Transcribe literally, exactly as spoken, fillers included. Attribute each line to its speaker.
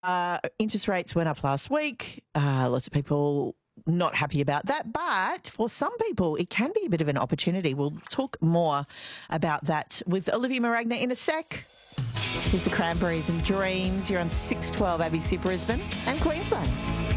Speaker 1: Uh, interest rates went up last week. Uh, lots of people not happy about that. But for some people, it can be a bit of an opportunity. We'll talk more about that with Olivia Maragna in a sec. Here's the Cranberries and Dreams. You're on six twelve A B C Brisbane and Queensland.